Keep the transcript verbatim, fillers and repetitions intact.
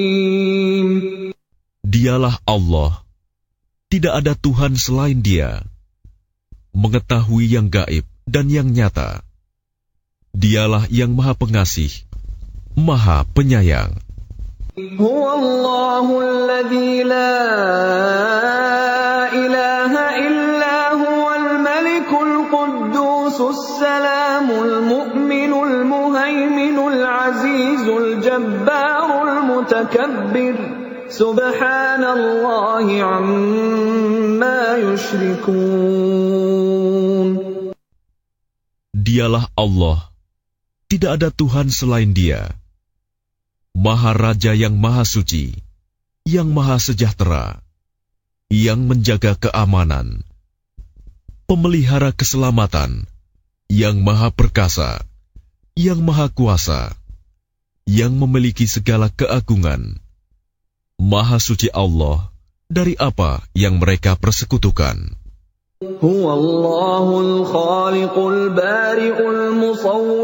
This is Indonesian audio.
Dialah Allah, tidak ada Tuhan selain Dia, mengetahui yang gaib dan yang nyata. Dialah yang Maha Pengasih, Maha Penyayang. Huwallahu alladzi la ilaha illa huwal malikul quddusus salamul mu'minul muhaiminul azizul jabbarul mutakabbir. Subhanallahi amma yushrikun. Dialah Allah, tidak ada Tuhan selain Dia, Maha Raja yang Maha Suci, yang Maha Sejahtera, yang menjaga keamanan, pemelihara keselamatan, yang Maha Perkasa, yang Maha Kuasa, yang memiliki segala keagungan. Maha Suci Allah dari apa yang mereka persekutukan. Huwallahul khaliqul bari'ul musawwir.